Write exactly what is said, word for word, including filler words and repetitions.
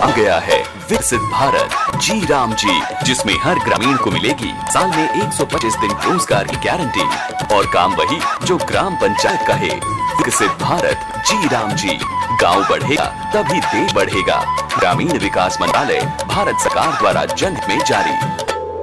आ गया है विकसित भारत जी राम जी, जिसमें हर ग्रामीण को मिलेगी साल में एक सौ पच्चीस दिन रोजगार की गारंटी और काम वही जो ग्राम पंचायत कहे। विकसित भारत जी राम जी, गांव बढ़ेगा तभी देश बढ़ेगा। ग्रामीण विकास मंत्रालय, भारत सरकार द्वारा जनहित में जारी।